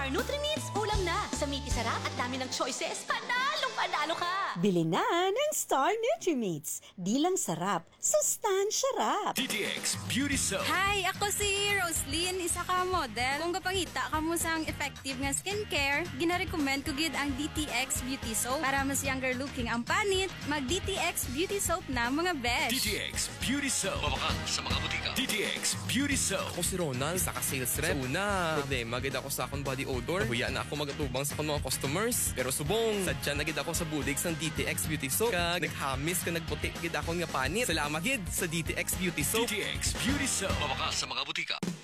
Star Nutri-Meats, ulam na. Sa Miki Sarap at dami ng choices, panalo ka! Bili na ng Star Nutri-Meats. Di lang sarap, sustansya rap. DTX Beauty Soap. Hi, ako si Roslyn, isa ka model. Kung kapangita ka mo sang effective nga skincare, gina-recommend ko gid ang DTX Beauty Soap. Para mas younger looking ang panit, mag DTX Beauty Soap na mga besh. DTX Beauty Soap. Mabakan sa mga butika. DTX Beauty Soap. Ako si Ronald, isa ka sales rep. Sa una, problema gid ako sa akong body odor. Nahuya na ako magatubang sa akong mga customers. Pero subong, sadya na gid ako sa bulig sang DTX Beauty Soap. Kag naghamis ka nagputi gid ako nga panit. Salamat gid sa DTX Beauty Soap. DTX Beauty Soap. Mabakan sa mga butika.